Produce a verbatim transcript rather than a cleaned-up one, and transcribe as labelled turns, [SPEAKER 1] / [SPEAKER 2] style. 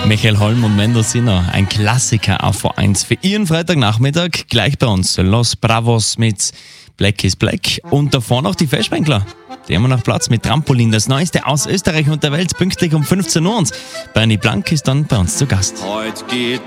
[SPEAKER 1] Michael Holm und Mendocino, ein Klassiker auf V eins für Ihren Freitagnachmittag. Gleich bei uns Los Bravos mit Black is Black und davor noch die Festschwenkler. Die haben noch Platz mit Trampolin, das Neueste aus Österreich und der Welt, pünktlich um fünfzehn Uhr. Und Bernie Blank ist dann bei uns zu Gast.
[SPEAKER 2] Heute geht